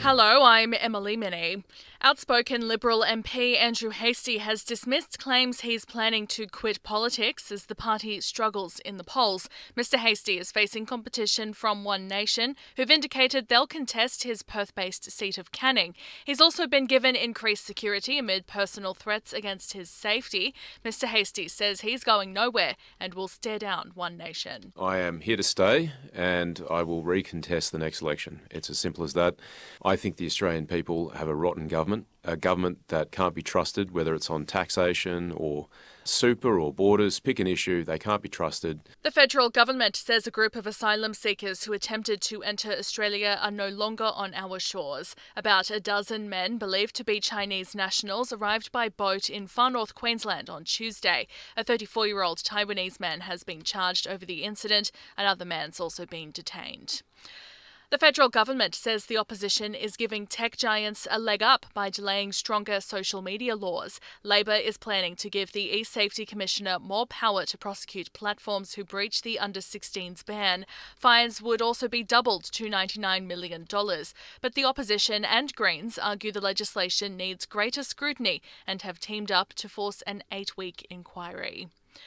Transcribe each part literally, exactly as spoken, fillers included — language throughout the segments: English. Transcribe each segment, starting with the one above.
Hello, I'm Emily Minnie. Outspoken Liberal M P Andrew Hastie has dismissed claims he's planning to quit politics as the party struggles in the polls. Mister Hastie is facing competition from One Nation, who've indicated they'll contest his Perth-based seat of Canning. He's also been given increased security amid personal threats against his safety. Mister Hastie says he's going nowhere and will stare down One Nation. I am here to stay and I will recontest the next election. It's as simple as that. I think the Australian people have a rotten government, a government that can't be trusted, whether it's on taxation or super or borders. Pick an issue, they can't be trusted. The federal government says a group of asylum seekers who attempted to enter Australia are no longer on our shores. About a dozen men believed to be Chinese nationals arrived by boat in far north Queensland on Tuesday. A thirty-four-year-old Taiwanese man has been charged over the incident. Another man's also been detained. The federal government says the opposition is giving tech giants a leg up by delaying stronger social media laws. Labor is planning to give the eSafety Commissioner more power to prosecute platforms who breach the under sixteens ban. Fines would also be doubled to ninety-nine million dollars. But the opposition and Greens argue the legislation needs greater scrutiny and have teamed up to force an eight-week inquiry.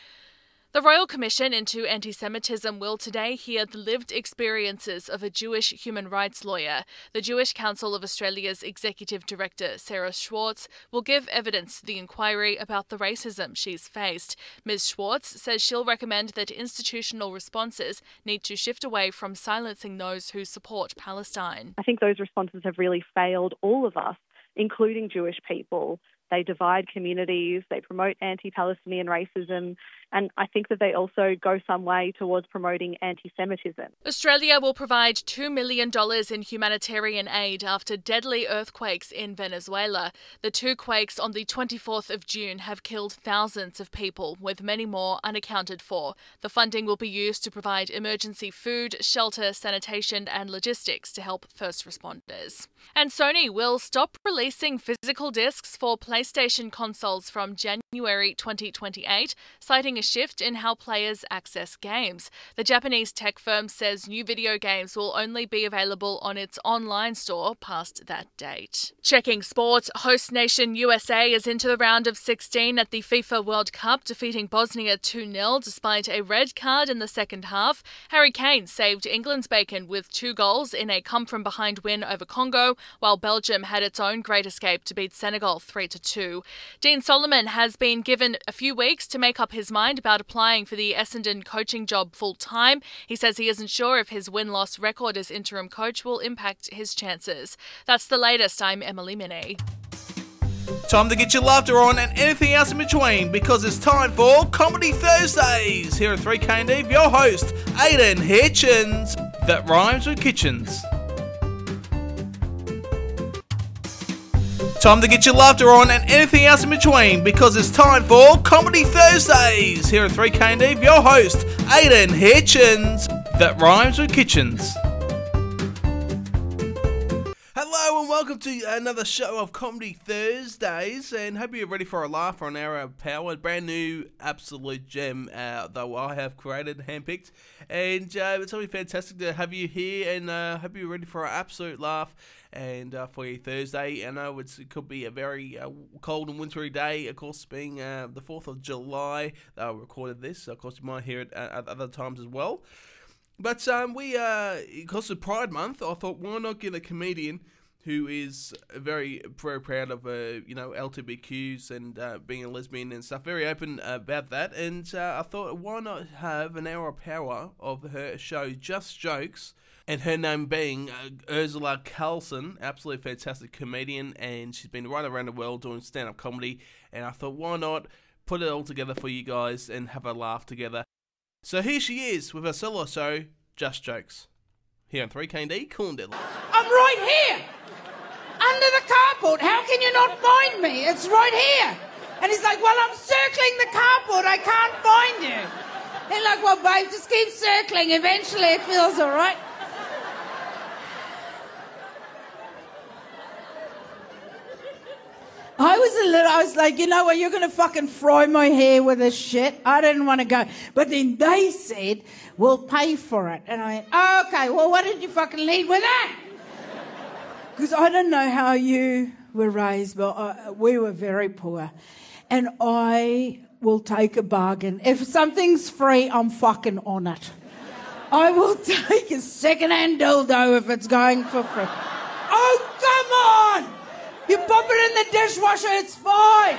The Royal Commission into Anti-Semitism will today hear the lived experiences of a Jewish human rights lawyer. The Jewish Council of Australia's Executive Director, Sarah Schwartz, will give evidence to the inquiry about the racism she's faced. Miz Schwartz says she'll recommend that institutional responses need to shift away from silencing those who support Palestine. I think those responses have really failed all of us, including Jewish people. They divide communities, they promote anti-Palestinian racism, and I think that they also go some way towards promoting anti-Semitism. Australia will provide two million dollars in humanitarian aid after deadly earthquakes in Venezuela. The two quakes on the twenty-fourth of June have killed thousands of people, with many more unaccounted for. The funding will be used to provide emergency food, shelter, sanitation and logistics to help first responders. And Sony will stop releasing physical discs for PlayStation consoles from January twenty twenty-eight, citing a shift in how players access games. The Japanese tech firm says new video games will only be available on its online store past that date. Checking sport, host nation U S A is into the round of sixteen at the FIFA World Cup, defeating Bosnia two nil despite a red card in the second half. Harry Kane saved England's bacon with two goals in a come-from-behind win over Congo, while Belgium had its own great escape to beat Senegal three to two. Dean Solomon has been given a few weeks to make up his mind about applying for the Essendon coaching job full-time. He says he isn't sure if his win-loss record as interim coach will impact his chances. That's the latest. I'm Emily Minnie. Time to get your laughter on and anything else in between, because it's time for Comedy Thursdays here at three K and D with your host, Aidan Hitchens. That rhymes with kitchens. Time to get your laughter on and anything else in between, because it's time for Comedy Thursdays here at three K and D with your host, Aidan Hitchens. That rhymes with kitchens. Hello and welcome to another show of Comedy Thursdays, and hope you're ready for a laugh or an hour of power. Brand new absolute gem uh, though I have created, handpicked, and uh, it's going to be fantastic to have you here, and uh, hope you're ready for an absolute laugh. And uh, for your Thursday, I know it's, it could be a very uh, cold and wintry day, of course, being uh, the fourth of July that I recorded this. Of course, you might hear it at, at other times as well. But um, we, uh, because of Pride Month, I thought, why not get a comedian who is very, very proud of, uh, you know, L G B T Qs and uh, being a lesbian and stuff, very open about that. And uh, I thought, why not have an hour of power of her show, Just Jokes, and her name being uh, Ursula Carlson, absolutely fantastic comedian, and she's been right around the world doing stand-up comedy, and I thought, why not put it all together for you guys and have a laugh together. So here she is with her solo show, Just Jokes, here on three K and D, Corndale. I'm right here, under the carport. How can you not find me? It's right here. And he's like, well, I'm circling the carport. I can't find you. They're like, well, babe, just keep circling. Eventually it feels all right. I was a little, I was like, you know what, you're going to fucking fry my hair with this shit. I didn't want to go. But then they said, we'll pay for it. And I went, oh, okay, well, why didn't you fucking lead with that? Because I don't know how you were raised, but I, we were very poor. And I will take a bargain. If something's free, I'm fucking on it. I will take a second-hand dildo if it's going for free. Oh, come on! You pop it in the dishwasher, it's fine.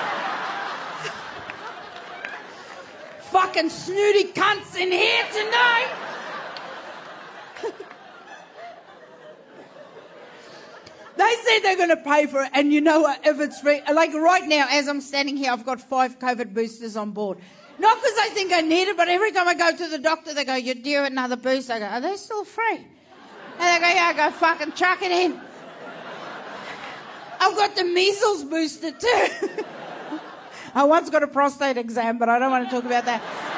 Fucking snooty cunts in here tonight. They said they're going to pay for it, and you know what, if it's free, like right now, as I'm standing here, I've got five COVID boosters on board. Not because I think I need it, but every time I go to the doctor, they go, you're due another booster. I go, are they still free? And they go, yeah, I go, fucking chuck it in. I've got the measles booster too. I once got a prostate exam, but I don't want to talk about that.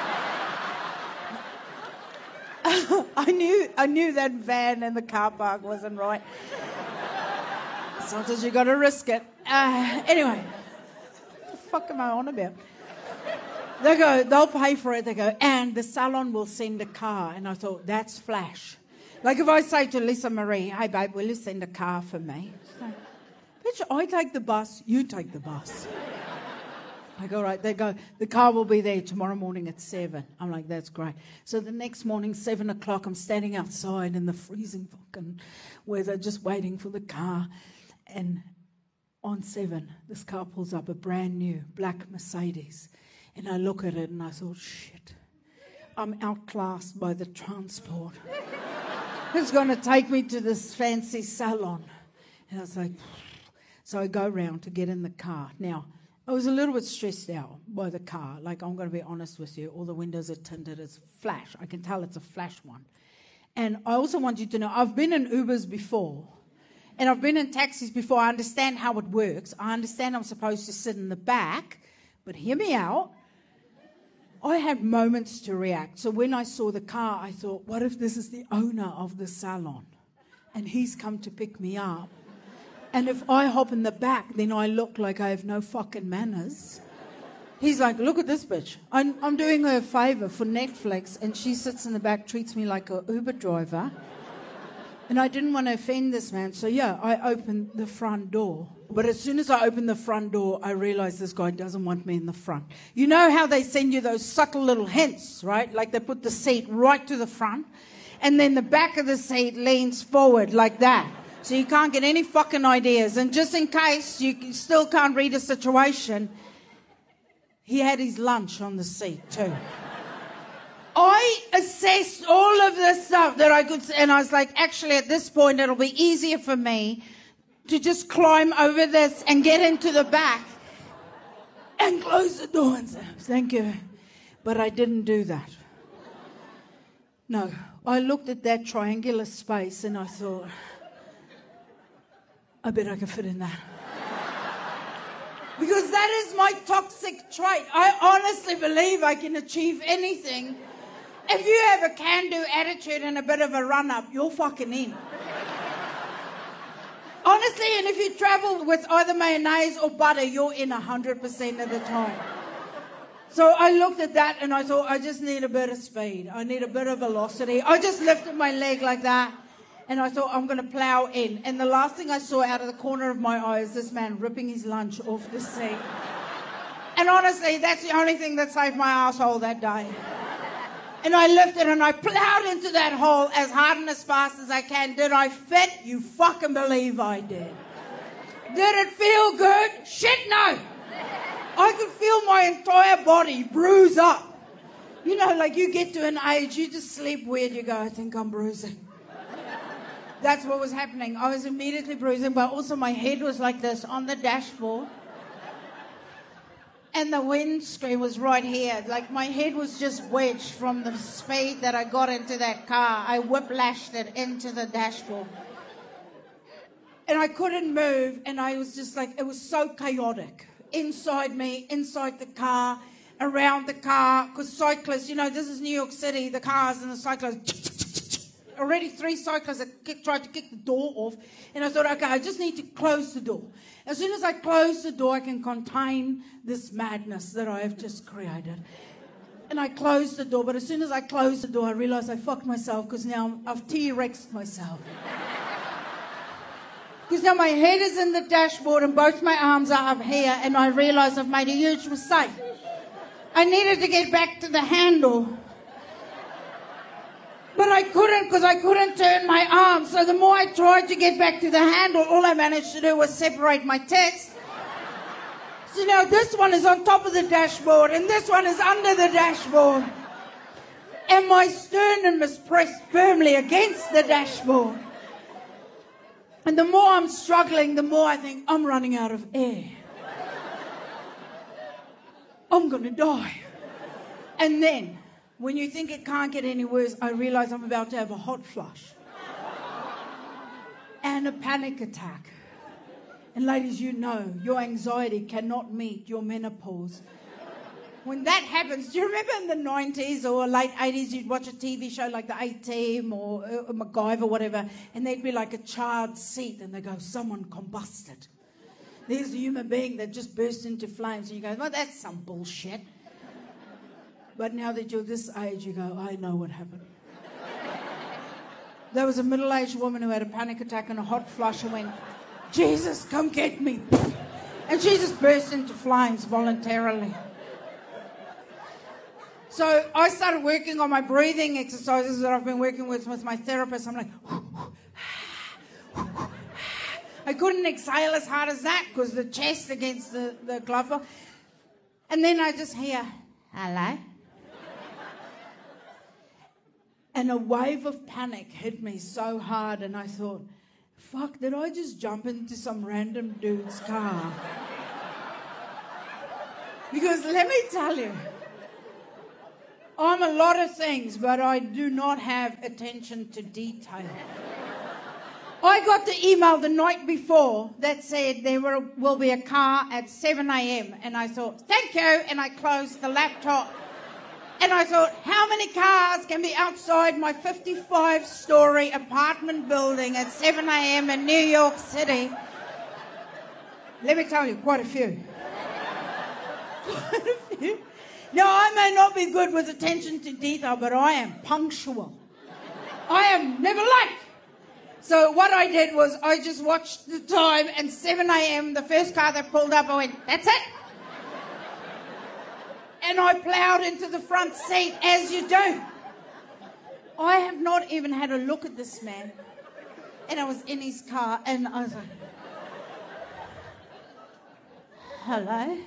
I knew I knew that van in the car park wasn't right. Sometimes you got to risk it. Uh, anyway, what the fuck am I on about? They go, they'll pay for it. They go, and the salon will send a car. And I thought, that's flash. Like if I say to Lisa Marie, hey babe, will you send a car for me? So, bitch, I take the bus, you take the bus. I go, right, they go, the car will be there tomorrow morning at seven. I'm like, that's great. So the next morning, seven o'clock, I'm standing outside in the freezing fucking weather, just waiting for the car. And on seven, this car pulls up, a brand new black Mercedes. And I look at it and I thought, shit, I'm outclassed by the transport. It's going to take me to this fancy salon. And I was like, so I go round to get in the car. Now, I was a little bit stressed out by the car. Like, I'm going to be honest with you. All the windows are tinted. It's flash. I can tell it's a flash one. And I also want you to know, I've been in Ubers before. And I've been in taxis before. I understand how it works. I understand I'm supposed to sit in the back. But hear me out. I had moments to react. So when I saw the car, I thought, what if this is the owner of the salon? And he's come to pick me up. And if I hop in the back, then I look like I have no fucking manners. He's like, look at this bitch. I'm, I'm doing her a favour for Netflix, and she sits in the back, treats me like a Uber driver. And I didn't want to offend this man, so yeah, I opened the front door. But as soon as I opened the front door, I realised this guy doesn't want me in the front. You know how they send you those subtle little hints, right? Like they put the seat right to the front, and then the back of the seat leans forward like that. So you can't get any fucking ideas. And just in case you still can't read a situation, he had his lunch on the seat too. I assessed all of this stuff that I could, and I was like, actually, at this point, it'll be easier for me to just climb over this and get into the back and close the door and say, thank you. But I didn't do that. No, I looked at that triangular space and I thought, I bet I can fit in that. Because that is my toxic trait. I honestly believe I can achieve anything. If you have a can-do attitude and a bit of a run-up, you're fucking in. Honestly, and if you travel with either mayonnaise or butter, you're in one hundred percent of the time. So I looked at that and I thought, I just need a bit of speed. I need a bit of velocity. I just lifted my leg like that and I thought, I'm going to plow in. And the last thing I saw out of the corner of my eye is this man ripping his lunch off the seat. And honestly, that's the only thing that saved my asshole that day. And I lifted and I plowed into that hole as hard and as fast as I can. Did I fit? You fucking believe I did. Did it feel good? Shit, no. I could feel my entire body bruise up. You know, like you get to an age, you just sleep weird. You go, I think I'm bruising. That's what was happening. I was immediately bruising, but also my head was like this on the dashboard. And the windscreen was right here. Like my head was just wedged from the speed that I got into that car. I whiplashed it into the dashboard. And I couldn't move. And I was just like, it was so chaotic. Inside me, inside the car, around the car. Because cyclists, you know, this is New York City. The cars and the cyclists. Already three cyclists had kick, tried to kick the door off. And I thought, okay, I just need to close the door. As soon as I close the door, I can contain this madness that I have just created. And I closed the door, but as soon as I closed the door, I realized I fucked myself because now I've T-Rexed myself. Because now my head is in the dashboard and both my arms are up here, and I realise I've made a huge mistake. I needed to get back to the handle. But I couldn't, because I couldn't turn my arms. So the more I tried to get back to the handle, all I managed to do was separate my tits. So now this one is on top of the dashboard, and this one is under the dashboard. And my sternum is pressed firmly against the dashboard. And the more I'm struggling, the more I think, I'm running out of air. I'm going to die. And then, when you think it can't get any worse, I realize I'm about to have a hot flush. And a panic attack. And ladies, you know, your anxiety cannot meet your menopause. When that happens, do you remember in the nineties or late eighties, you'd watch a T V show like The A-Team or uh, MacGyver or whatever, and there'd be like a child seat, and they go, someone combusted. There's a human being that just burst into flames, and you go, well, that's some bullshit. But now that you're this age, you go, I know what happened. There was a middle-aged woman who had a panic attack and a hot flush and went, Jesus, come get me. And she just burst into flames voluntarily. So I started working on my breathing exercises that I've been working with with my therapist. I'm like, I couldn't exhale as hard as that because the chest against the, the glove. And then I just hear, hello? And a wave of panic hit me so hard, and I thought, fuck, did I just jump into some random dude's car? Because let me tell you, I'm a lot of things, but I do not have attention to detail. I got the email the night before that said there will, will be a car at seven a.m. And I thought, thank you, and I closed the laptop. And I thought, how many cars can be outside my fifty-five story apartment building at seven a.m. in New York City? Let me tell you, quite a few. Quite a few. Now, I may not be good with attention to detail, but I am punctual. I am never late. So what I did was I just watched the time, and seven a.m., the first car that pulled up, I went, that's it. And I ploughed into the front seat, as you do. I have not even had a look at this man. And I was in his car, and I was like, hello?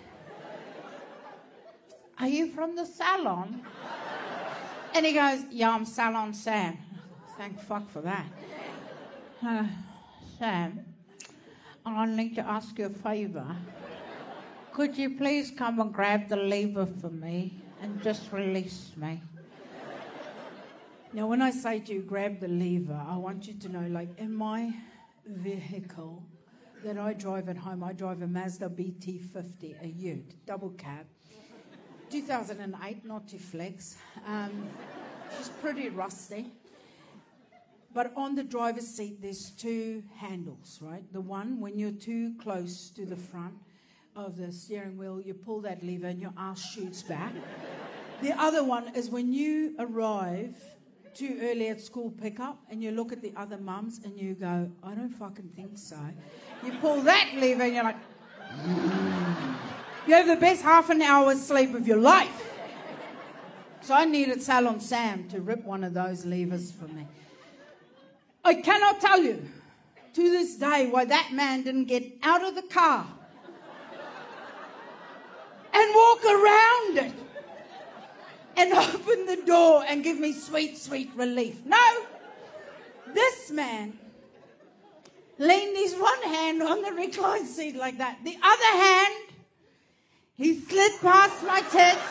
Are you from the salon? And he goes, yeah, I'm Salon Sam. Thank fuck for that. Uh, Sam, I need to ask you a favour. Could you please come and grab the lever for me and just release me? Now, when I say to you, grab the lever, I want you to know, like, in my vehicle that I drive at home, I drive a Mazda B T fifty, a ute, double cab. two thousand eight, not to flex. Um, she's pretty rusty. But on the driver's seat, there's two handles, right? The one, when you're too close to the front of the steering wheel, you pull that lever and your ass shoots back. The other one is when you arrive too early at school pickup and you look at the other mums and you go, I don't fucking think so. You pull that lever and you're like, mm. You have the best half an hour's sleep of your life. So I needed Salon Sam to rip one of those levers for me. I cannot tell you to this day why that man didn't get out of the car and walk around it and open the door and give me sweet, sweet relief. No, this man leaned his one hand on the recline seat like that. The other hand, he slid past my tits.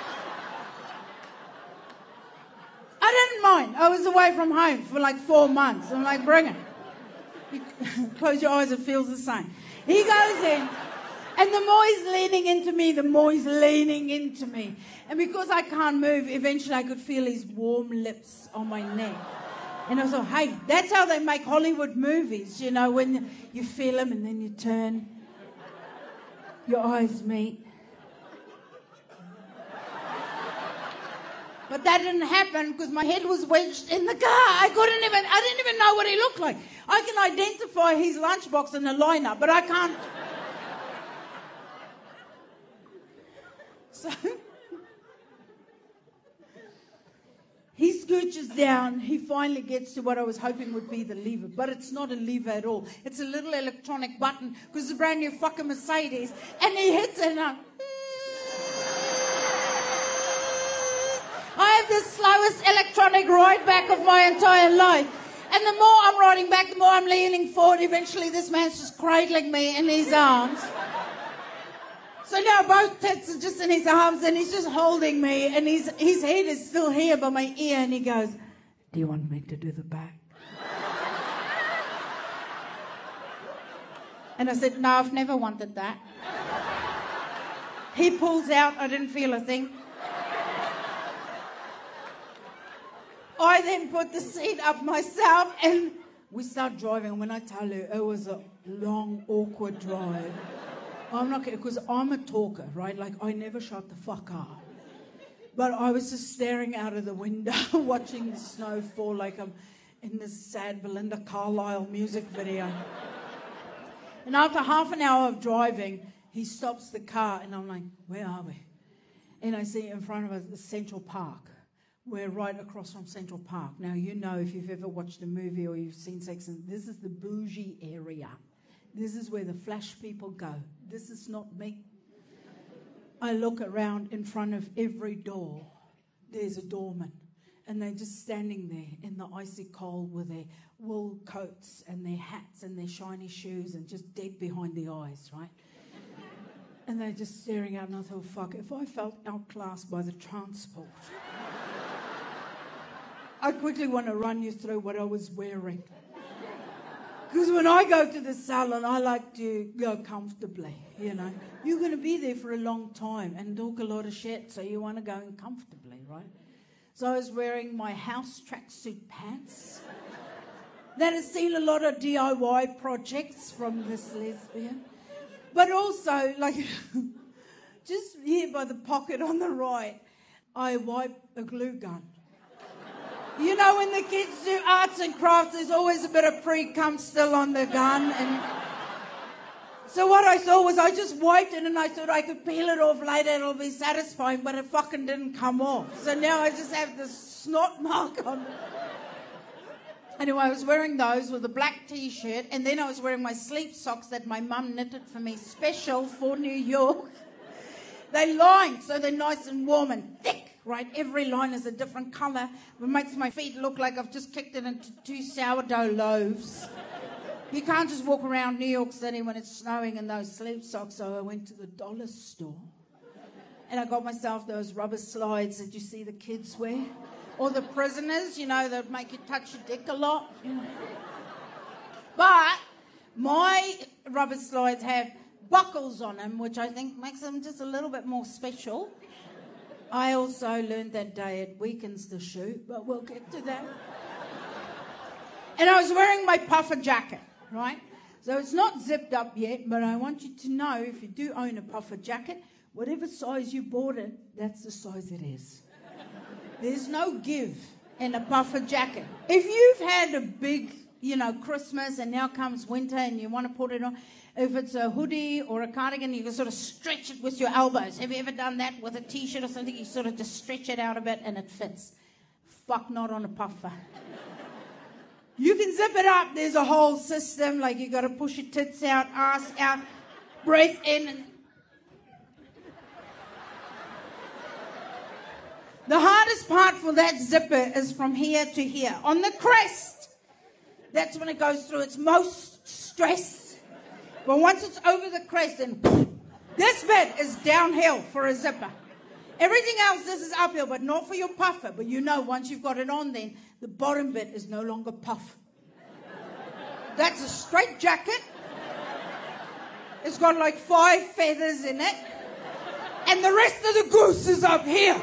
I didn't mind. I was away from home for like four months. I'm like, bring it. You close your eyes, it feels the same. He goes in, and the more he's leaning into me, the more he's leaning into me. And because I can't move, eventually I could feel his warm lips on my neck. And I thought, hey, that's how they make Hollywood movies, you know, when you feel him and then you turn, your eyes meet. But that didn't happen because my head was wedged in the car. I couldn't even, I didn't even know what he looked like. I can identify his lunchbox in a lineup, but I can't. So he scooches down. He finally gets to what I was hoping would be the lever, but it's not a lever at all. It's a little electronic button because it's a brand new fucking Mercedes. And he hits it and I'm, I have the slowest electronic ride back of my entire life. And the more I'm riding back, the more I'm leaning forward. Eventually this man's just cradling me in his arms. So now both tits are just in his arms and he's just holding me and his, his head is still here by my ear and he goes, do you want me to do the back? And I said, no, I've never wanted that. He pulls out, I didn't feel a thing. I then put the seat up myself and we start driving. When I tell you, it was a long, awkward drive. I'm not kidding, because I'm a talker, right? Like, I never shut the fuck up. But I was just staring out of the window, watching the snow fall like I'm in this sad Belinda Carlisle music video. And after half an hour of driving, he stops the car, and I'm like, where are we? And I see in front of us the Central Park. We're right across from Central Park. Now, you know, if you've ever watched a movie or you've seen Sex and this is the bougie area. This is where the flash people go. This is not me. I look around in front of every door. There's a doorman. And they're just standing there in the icy cold with their wool coats and their hats and their shiny shoes and just dead behind the eyes, right? And they're just staring out and I thought, fuck, if I felt outclassed by the transport, I quickly want to run you through what I was wearing. Because when I go to the salon, I like to go comfortably, you know. You're going to be there for a long time and talk a lot of shit, so you want to go in comfortably, right? So I was wearing my house tracksuit pants. That has seen a lot of D I Y projects from this lesbian. But also, like, just here by the pocket on the right, I wipe a glue gun. You know, when the kids do arts and crafts, there's always a bit of pre-cum still on the gun. And so what I thought was I just wiped it and I thought I could peel it off later, it'll be satisfying, but it fucking didn't come off. So now I just have this snot mark on it. Anyway, I was wearing those with a black T-shirt, and then I was wearing my sleep socks that my mum knitted for me special for New York. They're lined, so they're nice and warm and thick. Right, every line is a different colour. It makes my feet look like I've just kicked it into two sourdough loaves. You can't just walk around New York City when it's snowing in those sleep socks. So I went to the dollar store and I got myself those rubber slides that you see the kids wear. Or the prisoners, you know, that make you touch your dick a lot. You know. But my rubber slides have buckles on them, which I think makes them just a little bit more special. I also learned that day it weakens the shoe, but we'll get to that. And I was wearing my puffer jacket, right? So it's not zipped up yet, but I want you to know if you do own a puffer jacket, whatever size you bought it, that's the size it is. There's no give in a puffer jacket. If you've had a big, you know, Christmas and now comes winter and you want to put it on, if it's a hoodie or a cardigan, you can sort of stretch it with your elbows. Have you ever done that with a T-shirt or something? You sort of just stretch it out a bit and it fits. Fuck not on a puffer. You can zip it up. There's a whole system. Like you got to push your tits out, ass out, breath in. And the hardest part for that zipper is from here to here. On the crest, that's when it goes through its most stress. But once it's over the crest, and this bit is downhill for a zipper. Everything else, this is uphill, but not for your puffer. But you know, once you've got it on, then the bottom bit is no longer puff. That's a straight jacket. It's got like five feathers in it. And the rest of the goose is up here.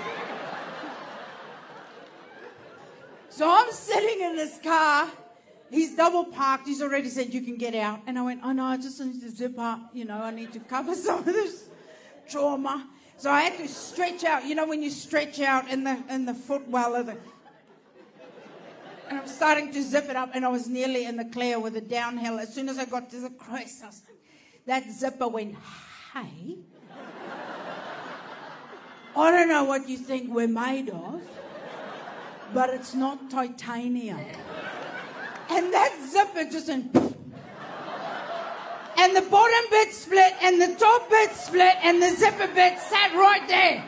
So I'm sitting in this car. He's double parked. He's already said, you can get out. And I went, oh, no, I just need to zip up. You know, I need to cover some of this trauma. So I had to stretch out. You know when you stretch out in the in the footwell of the... And I'm starting to zip it up, and I was nearly in the clear with a downhill. As soon as I got to the crest, I was like, that zipper went, hey, I don't know what you think we're made of, but it's not titanium. And that zipper just went, and the bottom bit split, and the top bit split, and the zipper bit sat right there.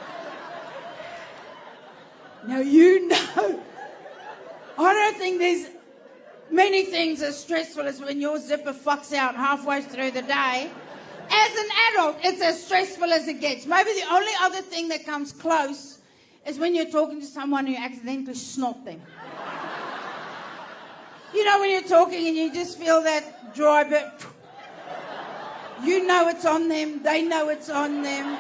Now you know, I don't think there's many things as stressful as when your zipper fucks out halfway through the day. As an adult, it's as stressful as it gets. Maybe the only other thing that comes close is when you're talking to someone who accidentally snot them. You know when you're talking and you just feel that dry bit. You know it's on them, they know it's on them.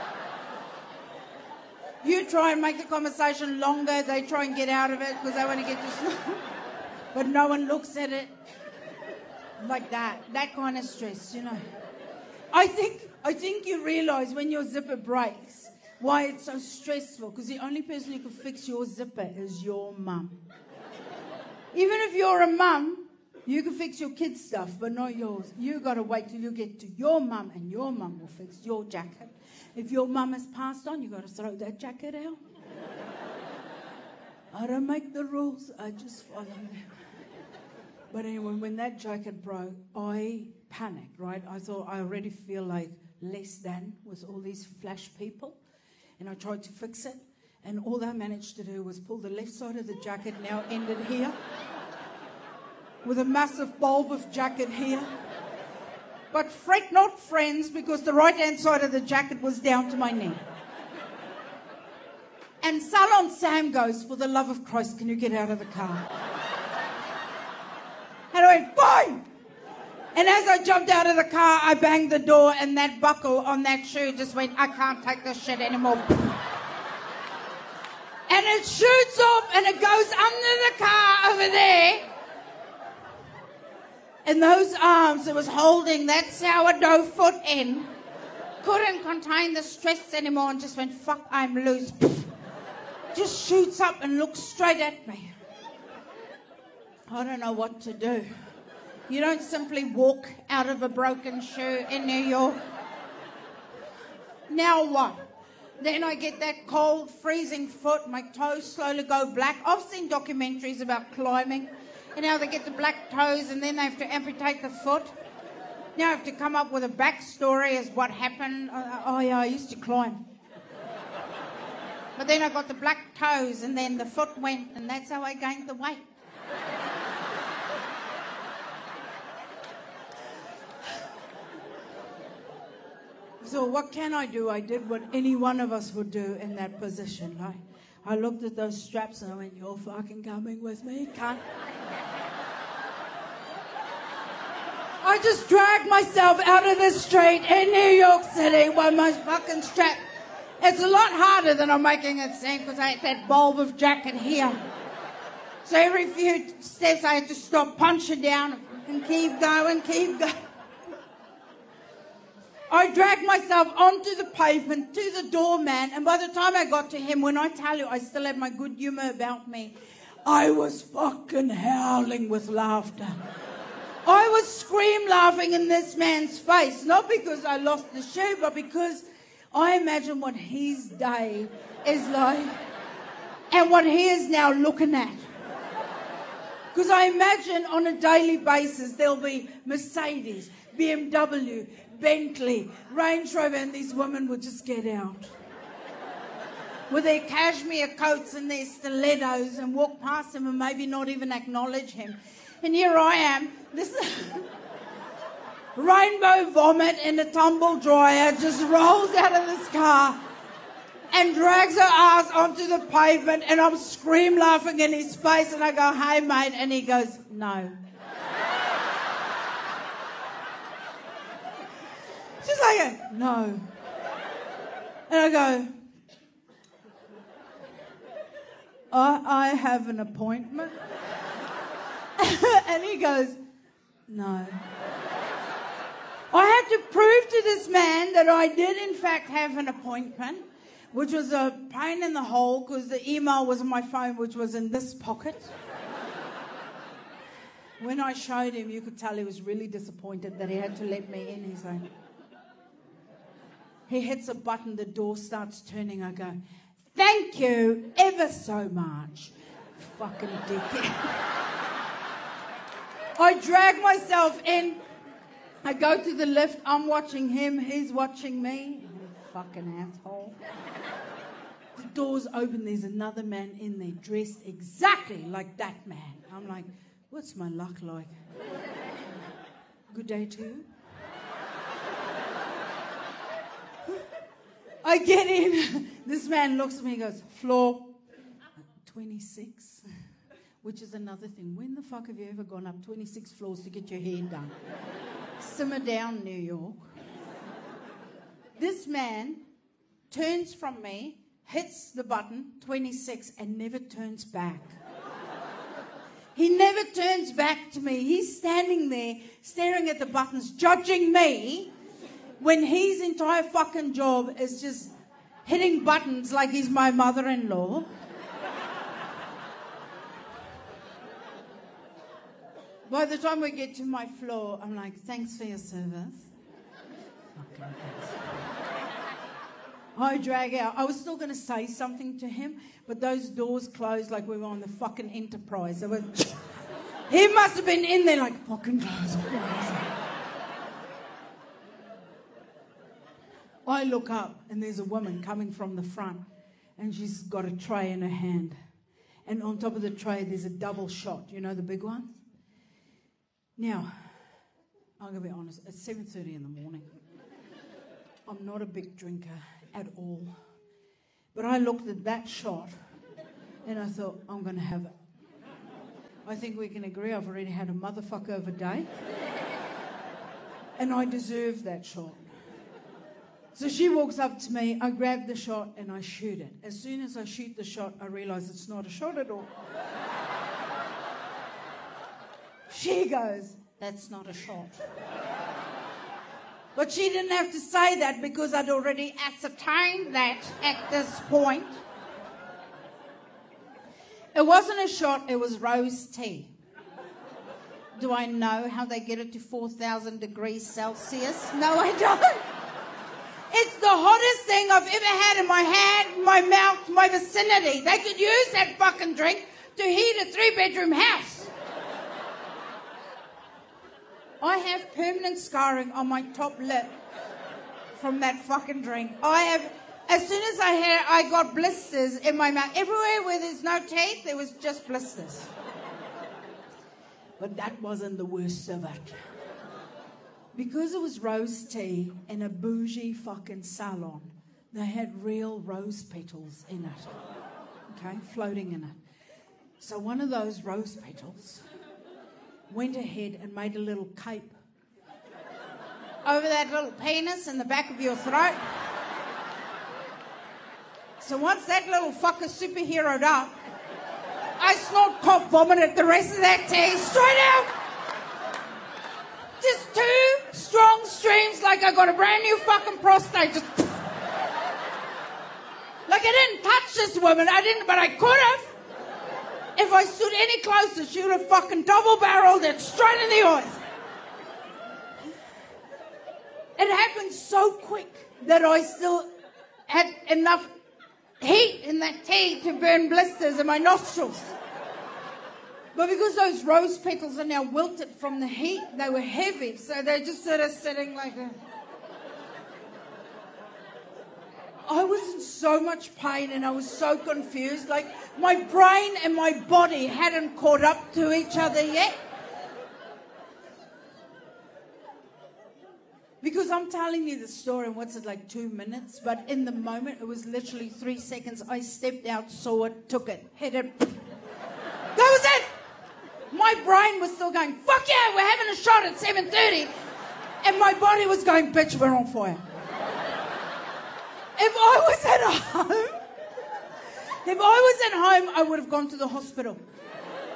You try and make the conversation longer, they try and get out of it because they want to get to snot. But no one looks at it like that. That kind of stress, you know. I think I think you realise when your zipper breaks why it's so stressful, because the only person who can fix your zipper is your mum. Even if you're a mum, you can fix your kids' stuff, but not yours. You've got to wait till you get to your mum, and your mum will fix your jacket. If your mum has passed on, you've got to throw that jacket out. I don't make the rules, I just follow them. But anyway, when that jacket broke, I panicked, right? I thought I already feel like less than with all these flash people. And I tried to fix it. And all I managed to do was pull the left side of the jacket, now ended here, with a massive bulb of jacket here. But fret not, friends, because the right-hand side of the jacket was down to my knee. And Salon Sam goes, for the love of Christ, can you get out of the car? And I went, fine! And as I jumped out of the car, I banged the door, and that buckle on that shoe just went, I can't take this shit anymore. And it shoots off, and it goes under the car over there. And those arms that was holding that sourdough foot in couldn't contain the stress anymore and just went, fuck, I'm loose. Just shoots up and looks straight at me. I don't know what to do. You don't simply walk out of a broken shoe in New York. Now what? Then I get that cold, freezing foot, my toes slowly go black. I've seen documentaries about climbing, and how they get the black toes and then they have to amputate the foot. Now I have to come up with a backstory as what happened. Uh, oh yeah, I used to climb. But then I got the black toes and then the foot went, and that's how I gained the weight. So what can I do? I did what any one of us would do in that position. Like, I looked at those straps and I went, you're fucking coming with me, cunt. I just dragged myself out of the street in New York City with my fucking strap. It's a lot harder than I'm making it seem because I had that bulb of jacket here. So every few steps I had to stop, punch it down, and keep going, keep going. I dragged myself onto the pavement to the doorman, and by the time I got to him, when I tell you I still had my good humour about me, I was fucking howling with laughter. I was scream laughing in this man's face, not because I lost the shoe, but because I imagine what his day is like and what he is now looking at. Because I imagine on a daily basis there'll be Mercedes, B M W, Bentley, Range Rover, and these women would just get out with their cashmere coats and their stilettos and walk past him and maybe not even acknowledge him. And here I am, this rainbow vomit in a tumble dryer just rolls out of this car and drags her ass onto the pavement, and I'm scream laughing in his face, and I go, hey mate, and he goes, no. She's like, no. And I go, I, I have an appointment. And he goes, no. I had to prove to this man that I did in fact have an appointment, which was a pain in the hole because the email was on my phone, which was in this pocket. When I showed him, you could tell he was really disappointed that he had to let me in. He's like, he hits a button, the door starts turning. I go, thank you ever so much. Fucking dickhead. I drag myself in. I go to the lift. I'm watching him. He's watching me. Fucking asshole. The door's open. There's another man in there dressed exactly like that man. I'm like, what's my luck like? Good day to you. I get in. This man looks at me and goes, floor twenty-six. Which is another thing. When the fuck have you ever gone up twenty-six floors to get your hair done? Simmer down, New York. This man turns from me, hits the button, twenty-six, and never turns back. He never turns back to me. He's standing there, staring at the buttons, judging me, when his entire fucking job is just hitting buttons like he's my mother-in-law. By the time we get to my floor, I'm like, thanks for your service. Fucking thanks. I drag out. I was still going to say something to him, but those doors closed like we were on the fucking Enterprise. They were, he must have been in there like, fucking close, close. I look up, and there's a woman coming from the front, and she's got a tray in her hand. And on top of the tray, there's a double shot. You know the big ones? Now, I'm going to be honest, it's seven thirty in the morning. I'm not a big drinker at all. But I looked at that shot and I thought, I'm going to have it. I think we can agree I've already had a motherfucker of a day. And I deserve that shot. So she walks up to me, I grab the shot and I shoot it. As soon as I shoot the shot, I realise it's not a shot at all. She goes, that's not a shot. But she didn't have to say that because I'd already ascertained that at this point. It wasn't a shot, it was rose tea. Do I know how they get it to four thousand degrees Celsius? No, I don't. It's the hottest thing I've ever had in my hand, my mouth, my vicinity. They could use that fucking drink to heat a three-bedroom house. I have permanent scarring on my top lip from that fucking drink. I have, as soon as I had, I got blisters in my mouth. Everywhere where there's no teeth, there was just blisters. But that wasn't the worst of it. Because it was rose tea in a bougie fucking salon, they had real rose petals in it, okay, floating in it. So one of those rose petals went ahead and made a little cape over that little penis in the back of your throat. So once that little fucker superheroed up, I snort, cough, vomited the rest of that tea straight out. Just two strong streams like I got a brand new fucking prostate. Just like I didn't touch this woman, I didn't, but I could have. If I stood any closer, she would have fucking double-barreled it straight in the eyes. It happened so quick that I still had enough heat in that tea to burn blisters in my nostrils. But because those rose petals are now wilted from the heat, they were heavy, so they're just sort of sitting like that. I was in so much pain and I was so confused. Like, my brain and my body hadn't caught up to each other yet. Because I'm telling you the story in what's it, like two minutes? But in the moment, it was literally three seconds. I stepped out, saw it, took it, hit it. That was it! My brain was still going, fuck yeah, we're having a shot at seven thirty. And my body was going, bitch, we're on fire. If I was at home, if I was at home, I would have gone to the hospital.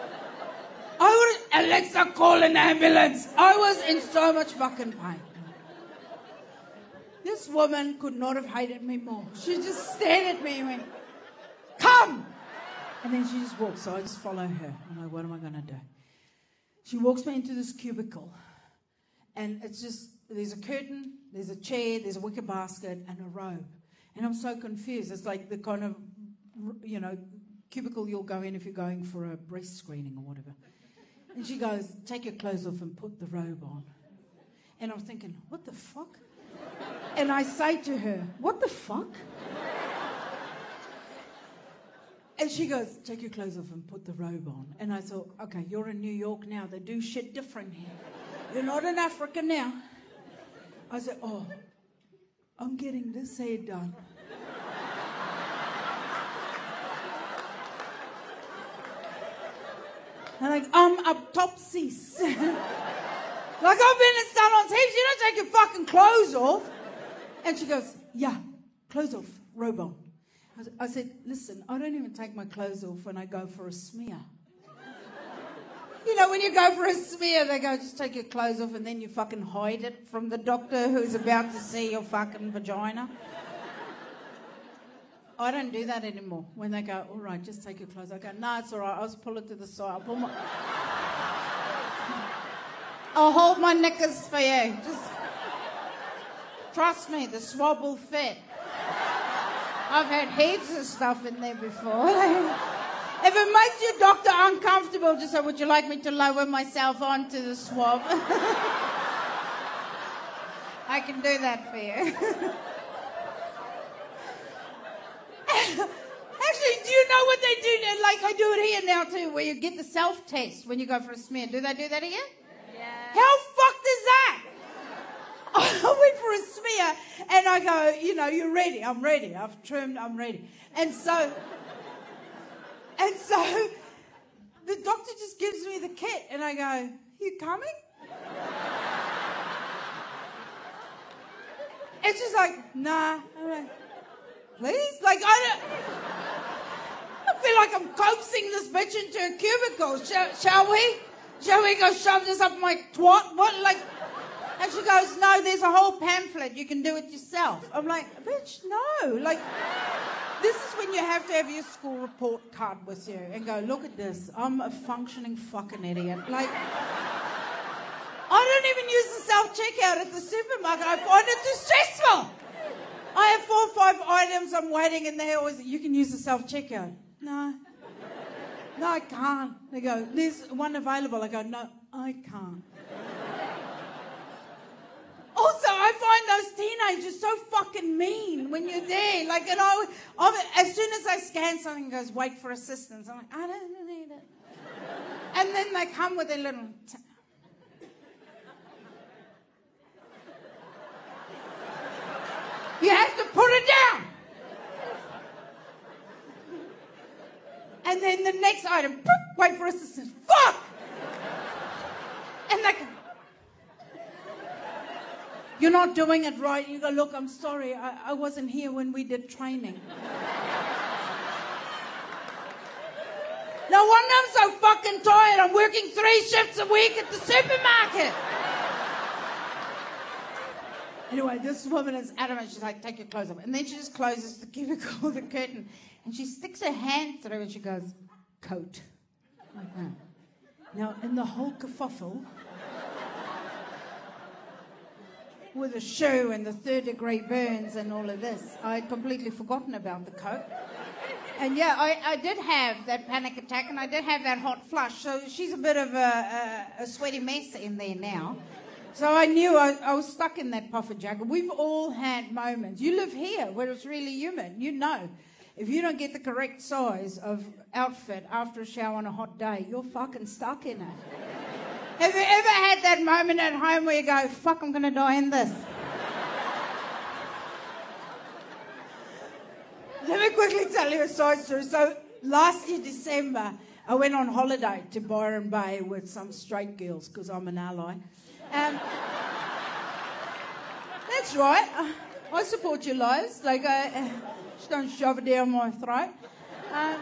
I would have, Alexa, call an ambulance. I was in so much fucking pain. This woman could not have hated me more. She just stared at me and went, come! And then she just walked, so I just follow her. I'm like, what am I going to do? She walks me into this cubicle, and it's just, there's a curtain, there's a chair, there's a wicker basket, and a robe. And I'm so confused. It's like the kind of, you know, cubicle you'll go in if you're going for a breast screening or whatever. And she goes, take your clothes off and put the robe on. And I'm thinking, what the fuck? And I say to her, what the fuck? And she goes, take your clothes off and put the robe on. And I thought, okay, you're in New York now. They do shit different here. You're not in Africa now. I said, oh, I'm getting this hair done. I'm like, I'm autopsies. Like, I've been in salons heaps. You don't take your fucking clothes off. And she goes, yeah, clothes off, robe on. I said, listen, I don't even take my clothes off when I go for a smear. You know, when you go for a smear, they go, just take your clothes off and then you fucking hide it from the doctor who's about to see your fucking vagina. I don't do that anymore. When they go, all right, just take your clothes. I go, no, it's all right. I'll just pull it to the side. I'll pull my... I'll hold my knickers for you. Just trust me, the swab will fit. I've had heaps of stuff in there before. If it makes your doctor uncomfortable, just say, would you like me to lower myself onto the swab? I can do that for you. Actually, do you know what they do? Like, I do it here now too, where you get the self-test when you go for a smear. Do they do that here? Yeah. How fucked is that? I went for a smear and I go, you know, you're ready. I'm ready. I've trimmed. I'm ready. And so, and so the doctor just gives me the kit and I go, you coming? And she's like, nah. I'm like, please? Like, I don't... I feel like I'm coaxing this bitch into a cubicle. Shall, shall we? Shall we go shove this up my twat? What, like... And she goes, no, there's a whole pamphlet. You can do it yourself. I'm like, bitch, no. Like, this is when you have to have your school report card with you and go, look at this. I'm a functioning fucking idiot. Like, I don't even use the self-checkout at the supermarket. I find it too stressful. I have four or five items I'm waiting and they always, you can use the self-checkout. No. No, I can't. They go, there's one available. I go, no, I can't. Also, I find those teenagers so fucking mean when you're there. Like, and I, I, as soon as I scan something, it goes, wait for assistance. I'm like, I don't need it. And then they come with their little... T- you have to put it down. And then the next item, poof, wait for assistance. Fuck! And they go, you're not doing it right. You go, look, I'm sorry. I, I wasn't here when we did training. No wonder I'm so fucking tired. I'm working three shifts a week at the supermarket. Anyway, this woman is adamant. She's like, take your clothes off. And then she just closes the cubicle, the curtain, and she sticks her hand through and she goes, coat. Like that. Now, in the whole kerfuffle, with a shoe and the third degree burns and all of this, I had completely forgotten about the coat. And yeah, I, I did have that panic attack and I did have that hot flush. So she's a bit of a, a, a sweaty mess in there now. So I knew I, I was stuck in that puffer jacket. We've all had moments. You live here where it's really humid. You know, if you don't get the correct size of outfit after a shower on a hot day, you're fucking stuck in it. Have you ever had that moment at home where you go, fuck, I'm going to die in this? Let me quickly tell you a side story. So last year, December, I went on holiday to Byron Bay with some straight girls because I'm an ally. Um, that's right. I support your lives. Like, uh, just don't shove it down my throat. Uh,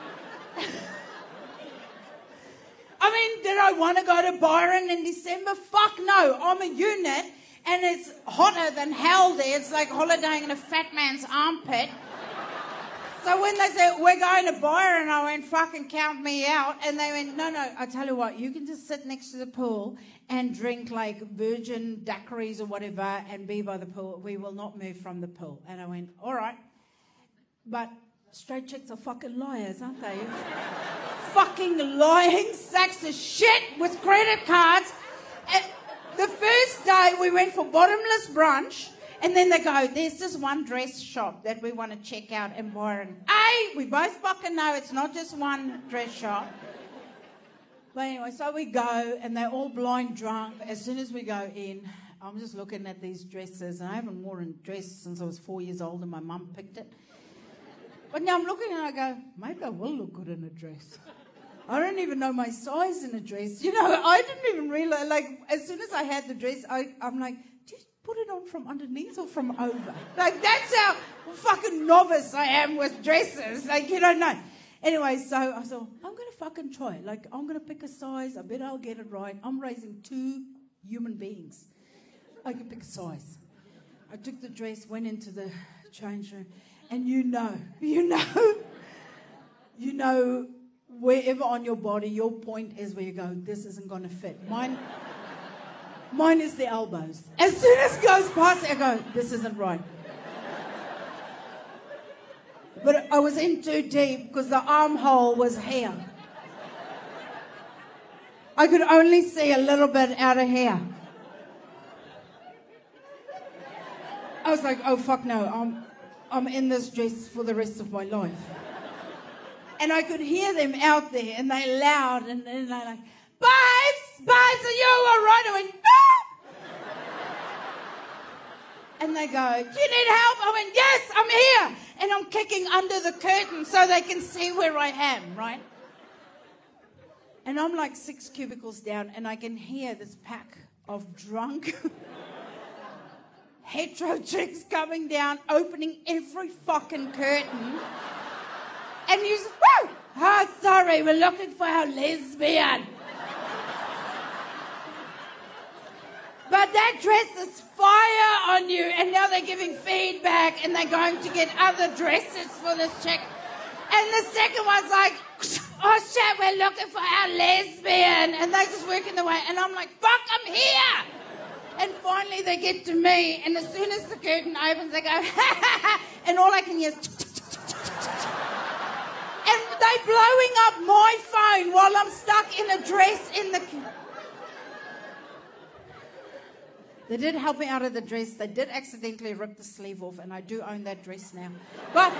I mean, did I want to go to Byron in December? Fuck no. I'm a unit. And it's hotter than hell there. It's like holidaying in a fat man's armpit. So when they said, we're going to Byron, I went, fucking count me out. And they went, no, no, I tell you what, you can just sit next to the pool and drink like virgin daiquiris or whatever and be by the pool. We will not move from the pool. And I went, all right. But straight chicks are fucking liars, aren't they? Fucking lying sacks of shit with credit cards. And the first day we went for bottomless brunch. And then they go, there's this one dress shop that we want to check out in Byron. A, we both fucking know it's not just one dress shop. But anyway, so we go, and they're all blind drunk. As soon as we go in, I'm just looking at these dresses, and I haven't worn a dress since I was four years old, and my mum picked it. But now I'm looking, and I go, maybe I will look good in a dress. I don't even know my size in a dress. You know, I didn't even realize, like, as soon as I had the dress, I, I'm like, do you put it on from underneath or from over? Like, that's how fucking novice I am with dresses. Like, you don't know. Anyway, so I thought, I'm going to fucking try it. Like, I'm going to pick a size. I bet I'll get it right. I'm raising two human beings. I can pick a size. I took the dress, went into the change room, and you know, you know, you know, wherever on your body, your point is where you go, this isn't going to fit. Mine... Mine is the elbows. As soon as it goes past, I go, this isn't right. But I was in too deep because the armhole was here. I could only see a little bit out of here. I was like, oh, fuck no, I'm, I'm in this dress for the rest of my life. And I could hear them out there, and they're loud, and, and they're like, Babes, babes, are you all right? I went, no! And they go, do you need help? I went, yes, I'm here. And I'm kicking under the curtain so they can see where I am, right? And I'm like six cubicles down, and I can hear this pack of drunk hetero chicks coming down, opening every fucking curtain. And you say, woo! Oh, sorry, we're looking for our lesbian. But that dress is fire on you, and now they're giving feedback, and they're going to get other dresses for this chick. And the second one's like, oh shit, we're looking for our lesbian. And they're just working their way, and I'm like, fuck, I'm here. And finally they get to me, and as soon as the curtain opens, they go, ha ha ha, and all I can hear is, and they're blowing up my phone while I'm stuck in a dress in the... They did help me out of the dress. They did accidentally rip the sleeve off, and I do own that dress now. But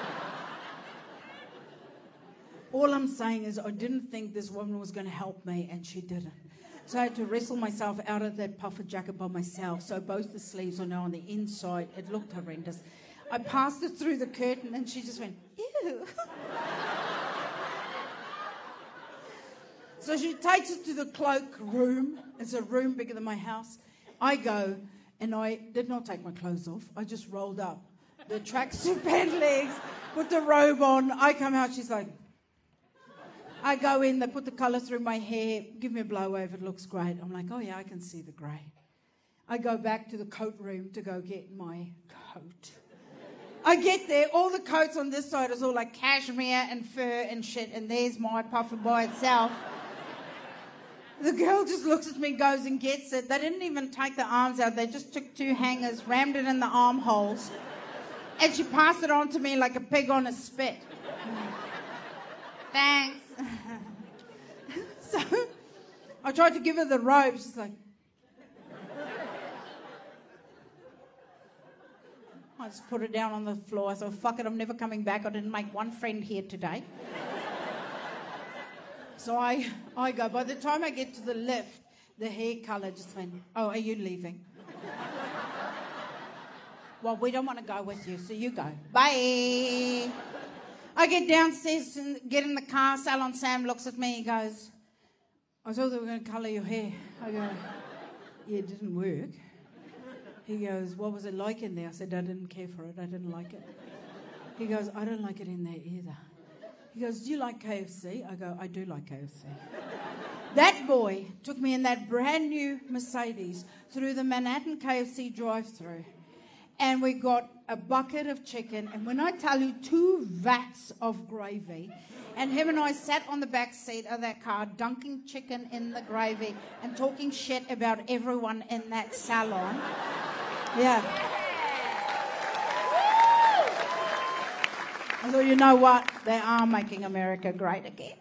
all I'm saying is I didn't think this woman was going to help me, and she didn't. So I had to wrestle myself out of that puffer jacket by myself. So both the sleeves are now on the inside. It looked horrendous. I passed it through the curtain, and she just went, ew. So she takes it to the cloak room. It's a room bigger than my house. I go, and I did not take my clothes off. I just rolled up the tracksuit pant legs, put the robe on. I come out, she's like... I go in, they put the colour through my hair, give me a blow over, it looks great. I'm like, oh yeah, I can see the grey. I go back to the coat room to go get my coat. I get there, all the coats on this side is all like cashmere and fur and shit, and there's my puffer by itself. The girl just looks at me, goes and gets it. They didn't even take the arms out, they just took two hangers, rammed it in the armholes, and she passed it on to me like a pig on a spit. Thanks. So I tried to give her the robe. She's like, I just put it down on the floor. I thought, fuck it, I'm never coming back. I didn't make one friend here today. So I, I go. By the time I get to the lift, the hair colour just went, oh, are you leaving? Well, we don't want to go with you, so you go. Bye. I get downstairs and get in the car. Salon Sam looks at me. He goes, I thought they were going to colour your hair. I go, yeah, it didn't work. He goes, what was it like in there? I said, I didn't care for it. I didn't like it. He goes, I don't like it in there either. He goes, do you like K F C? I go, I do like K F C. That boy took me in that brand new Mercedes through the Manhattan K F C drive-thru, and we got a bucket of chicken, and when I tell you, two vats of gravy, and him and I sat on the back seat of that car dunking chicken in the gravy and talking shit about everyone in that salon. Yeah. I thought, you know what? They are making America great again.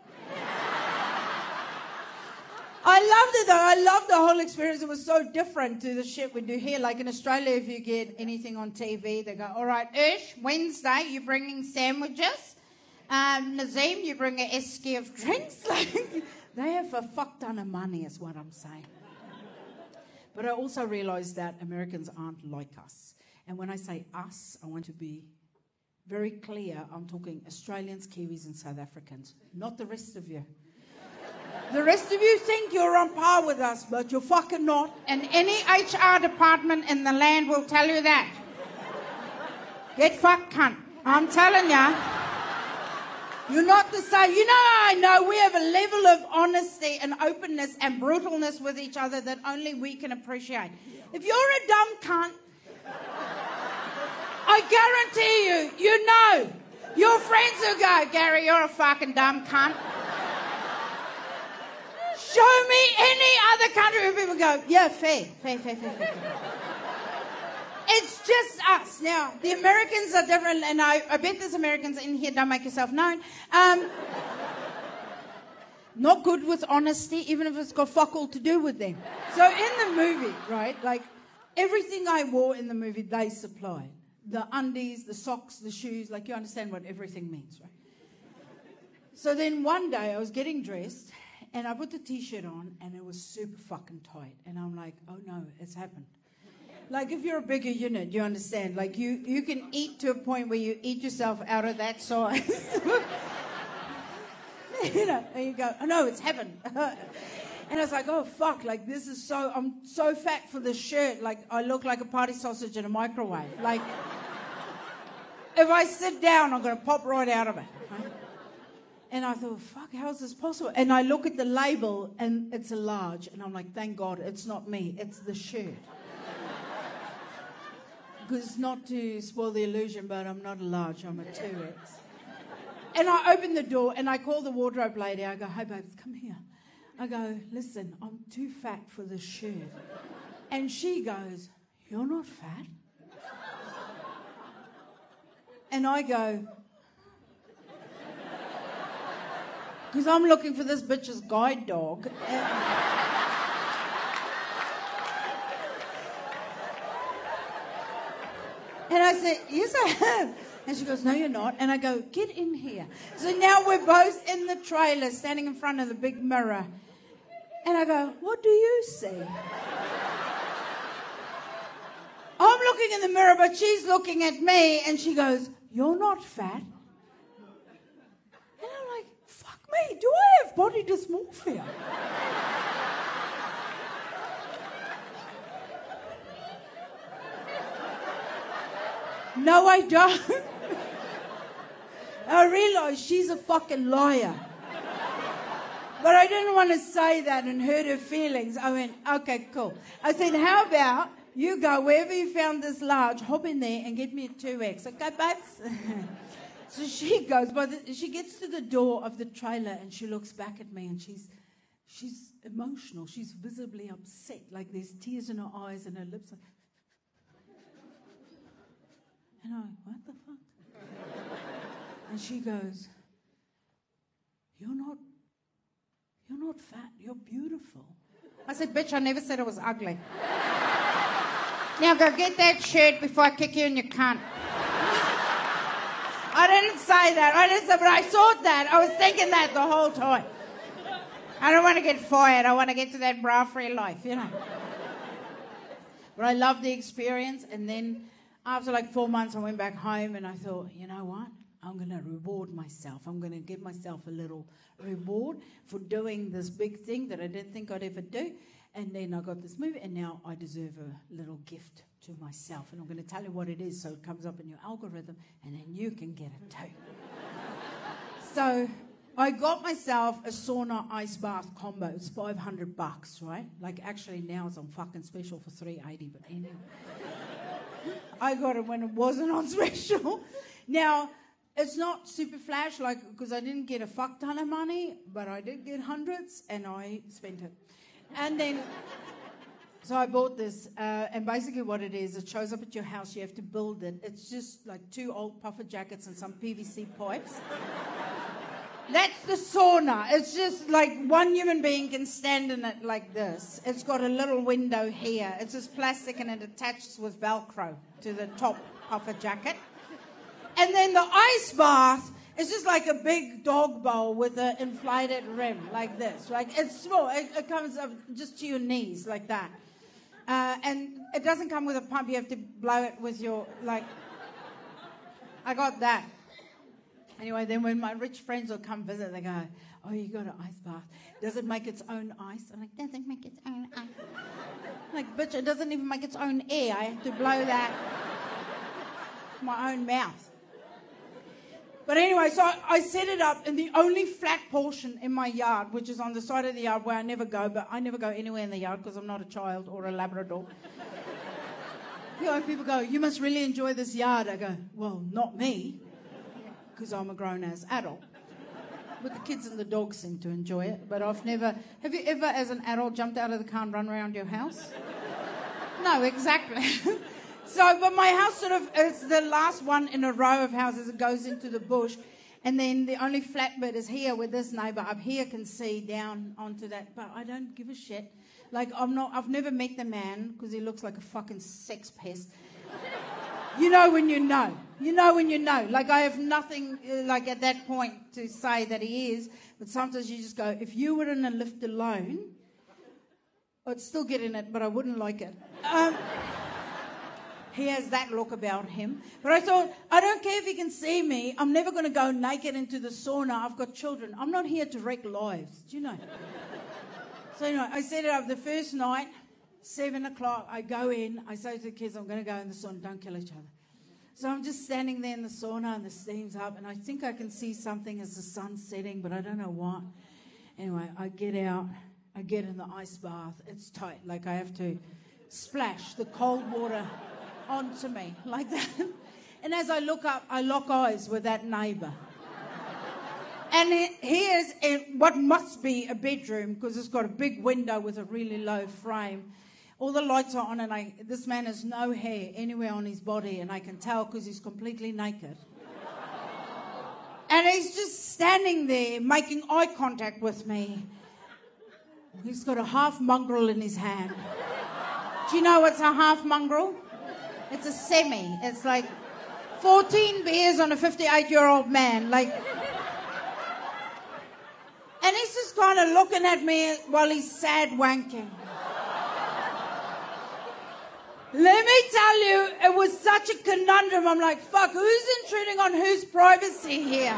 I loved it though. I loved the whole experience. It was so different to the shit we do here. Like in Australia, if you get anything on T V, they go, all right, Ish, Wednesday, you're bringing sandwiches. Um, Nazim, you bring an esky of drinks. Like, they have a fuck ton of money is what I'm saying. But I also realised that Americans aren't like us. And when I say us, I want to be very clear. I'm talking Australians, Kiwis and South Africans, not the rest of you. The rest of you think you're on par with us, but you're fucking not. And any H R department in the land will tell you that. Get fucked, cunt. I'm telling ya. You're not the same. You know, I know we have a level of honesty and openness and brutalness with each other that only we can appreciate. If you're a dumb cunt, I guarantee you, you know, your friends will go, Gary, you're a fucking dumb cunt. Show me any other country where people go, yeah, fair, fair, fair, fair, fair. It's just us. Now, the Americans are different, and I, I bet there's Americans in here, don't make yourself known. Um, not good with honesty, even if it's got fuck all to do with them. So in the movie, right, like, everything I wore in the movie, they supplied. The undies, the socks, the shoes, like, you understand what everything means, right? So then one day I was getting dressed, and I put the T-shirt on, and it was super fucking tight. And I'm like, oh no, it's happened. Like, if you're a bigger unit, you understand. Like, you, you can eat to a point where you eat yourself out of that size. You know, and you go, oh no, it's happened. And I was like, oh fuck, like, this is so, I'm so fat for this shirt. Like, I look like a party sausage in a microwave. Like, if I sit down, I'm going to pop right out of it. Right? And I thought, fuck, how is this possible? And I look at the label, and it's a large. And I'm like, thank God, it's not me. It's the shirt. Because not to spoil the illusion, but I'm not a large. I'm a two X. And I open the door, and I call the wardrobe lady. I go, hey, babes, come here. I go, listen, I'm too fat for this shirt. And she goes, you're not fat? And I go... Because I'm looking for this bitch's guide dog. And, and I said, yes, I am. And she goes, no, you're not. And I go, get in here. So now we're both in the trailer, standing in front of the big mirror. And I go, what do you see? I'm looking in the mirror, but she's looking at me, and she goes, you're not fat. Me, do I have body dysmorphia? No, I don't. I realised she's a fucking liar. But I didn't want to say that and hurt her feelings. I went, okay, cool. I said, how about you go wherever you found this large, hop in there and get me a two X. Okay, babes? So she goes, but she gets to the door of the trailer and she looks back at me and she's she's emotional. She's visibly upset. Like there's tears in her eyes and her lips. Are... And I'm like, what the fuck? And she goes, you're not, you're not fat. You're beautiful. I said, bitch, I never said I was ugly. Now go get that shirt before I kick you in your cunt. I didn't say that. I didn't say, but I thought that. I was thinking that the whole time. I don't want to get fired. I want to get to that bra-free life, you know. But I loved the experience. And then after like four months, I went back home and I thought, you know what? I'm going to reward myself. I'm going to give myself a little reward for doing this big thing that I didn't think I'd ever do. And then I got this movie, and now I deserve a little gift to myself. And I'm going to tell you what it is so it comes up in your algorithm, and then you can get it too. So I got myself a sauna ice bath combo. It's five hundred bucks, right? Like, actually, now it's on fucking special for three eighty, but anyway. I got it when it wasn't on special. Now, it's not super flash, like, because I didn't get a fuck ton of money, but I did get hundreds, and I spent it. And then, so I bought this, uh, and basically what it is, it shows up at your house, you have to build it. It's just like two old puffer jackets and some P V C pipes. That's the sauna. It's just like one human being can stand in it like this. It's got a little window here. It's just plastic and it attaches with Velcro to the top puffer jacket. And then the ice bath is just like a big dog bowl with an inflated rim like this. Like, it's small. It, it comes up just to your knees like that. Uh, and it doesn't come with a pump. You have to blow it with your, like... I got that. Anyway, then when my rich friends will come visit, they go, oh, you got an ice bath. Does it make its own ice? I'm like, does it make its own ice? I'm like, bitch, it doesn't even make its own air. I have to blow that with my own mouth. But anyway, so I, I set it up in the only flat portion in my yard, which is on the side of the yard where I never go, but I never go anywhere in the yard because I'm not a child or a Labrador. You know, people go, you must really enjoy this yard. I go, well, not me, because I'm a grown-ass adult. But the kids and the dogs seem to enjoy it. But I've never... Have you ever, as an adult, jumped out of the car and run around your house? No, exactly. So, but my house sort of is the last one in a row of houses. It goes into the bush. And then the only flat bit is here where this neighbour up here can see down onto that. But I don't give a shit. Like, I'm not... I've never met the man because he looks like a fucking sex pest. You know when you know. You know when you know. Like, I have nothing, uh, like, at that point to say that he is. But sometimes you just go, if you were in a lift alone, I'd still get in it, but I wouldn't like it. Um, he has that look about him. But I thought, I don't care if he can see me. I'm never going to go naked into the sauna. I've got children. I'm not here to wreck lives. Do you know? So anyway, I set it up the first night. Seven o'clock, I go in, I say to the kids, I'm going to go in the sauna, don't kill each other. So I'm just standing there in the sauna and the steam's up and I think I can see something as the sun's setting, but I don't know what. Anyway, I get out, I get in the ice bath, it's tight, like I have to splash the cold water onto me, like that. And as I look up, I lock eyes with that neighbour. And here's what must be a bedroom, because it's got a big window with a really low frame. All the lights are on, and I, this man has no hair anywhere on his body, and I can tell because he's completely naked. And he's just standing there making eye contact with me. He's got a half mongrel in his hand. Do you know what's a half mongrel? It's a semi. It's like fourteen beers on a fifty-eight-year-old man. Like... And he's just kind of looking at me while he's sad wanking. Let me tell you, it was such a conundrum. I'm like, fuck, who's intruding on whose privacy here?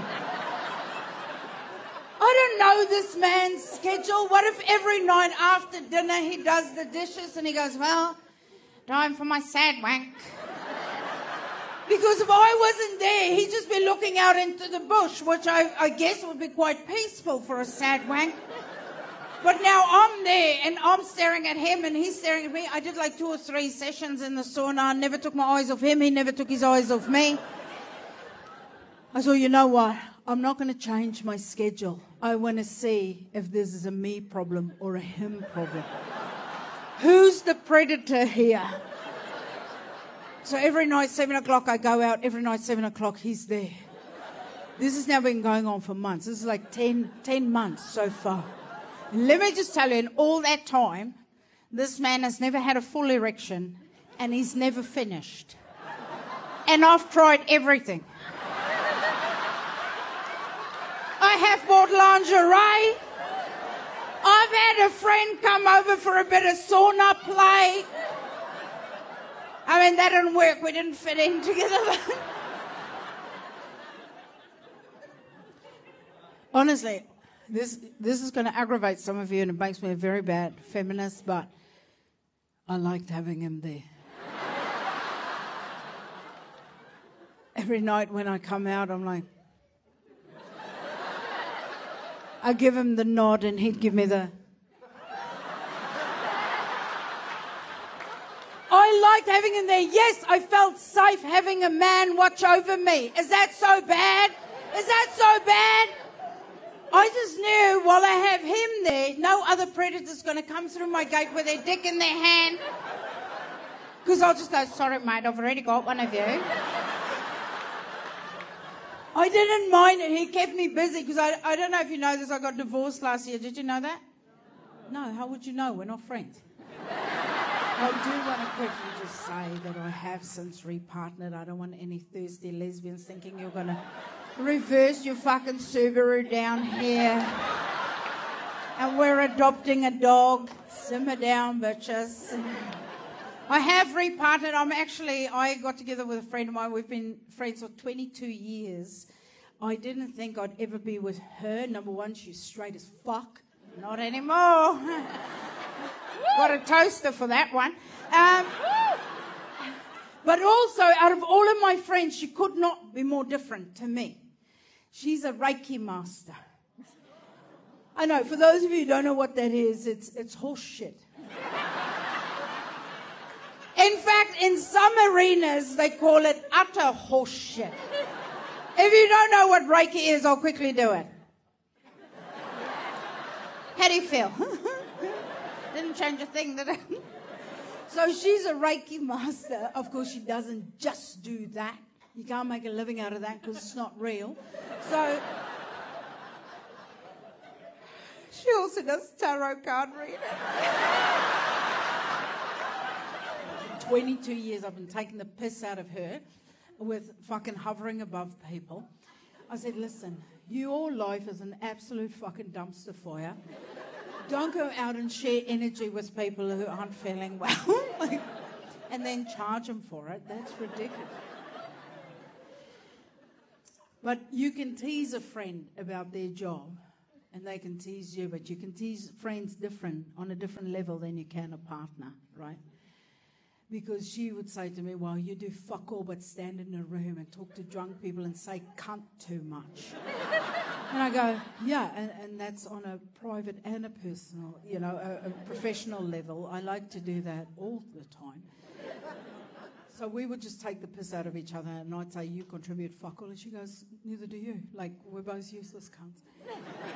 I don't know this man's schedule. What if every night after dinner he does the dishes and he goes, well, time for my sad wank. Because if I wasn't there, he'd just be looking out into the bush, which I, I guess would be quite peaceful for a sad wank. But now I'm there, and I'm staring at him, and he's staring at me. I did like two or three sessions in the sauna. I never took my eyes off him. He never took his eyes off me. I thought, you know what? I'm not going to change my schedule. I want to see if this is a me problem or a him problem. Who's the predator here? So every night, seven o'clock, I go out. Every night, seven o'clock, he's there. This has now been going on for months. This is like ten, ten months so far. And let me just tell you, in all that time, this man has never had a full erection, and he's never finished. And I've tried everything. I have bought lingerie. I've had a friend come over for a bit of sauna play. I mean, that didn't work. We didn't fit in together. Honestly, this this is going to aggravate some of you, and it makes me a very bad feminist, but I liked having him there. Every night when I come out, I'm like... I give him the nod and he'd give me the... I liked having him there. Yes, I felt safe having a man watch over me. Is that so bad? Is that so bad? I just knew while I have him there, no other predator's going to come through my gate with their dick in their hand. Because I'll just go, sorry, mate, I've already got one of you. I didn't mind it. He kept me busy because I, I don't know if you know this, I got divorced last year. Did you know that? No, how would you know? We're not friends. I do want to quickly just say that I have since repartnered. I don't want any thirsty lesbians thinking you're going to reverse your fucking Subaru down here. And we're adopting a dog. Simmer down, bitches. I have repartnered. I'm actually, I got together with a friend of mine. We've been friends for twenty-two years. I didn't think I'd ever be with her. Number one, she's straight as fuck. Not anymore. Got a toaster for that one. Um, but also, out of all of my friends, she could not be more different to me. She's a Reiki master. I know, for those of you who don't know what that is, it's, it's horse shit. In fact, in some arenas, they call it utter horse shit. If you don't know what Reiki is, I'll quickly do it. How do you feel? Didn't change a thing, did it? So she's a Reiki master. Of course, she doesn't just do that. You can't make a living out of that because it's not real. So she also does tarot card reading. For twenty-two years, I've been taking the piss out of her with fucking hovering above people. I said, listen, your life is an absolute fucking dumpster fire. Don't go out and share energy with people who aren't feeling well. Like, and then charge them for it. That's ridiculous. But you can tease a friend about their job and they can tease you, but you can tease friends different, on a different level than you can a partner, right? Because she would say to me, well, you do fuck all but stand in a room and talk to drunk people and say cunt too much. And I go, yeah, and, and that's on a private and a personal, you know, a, a professional level. I like to do that all the time. So we would just take the piss out of each other and I'd say, you contribute fuck all. And she goes, neither do you. Like, we're both useless cunts.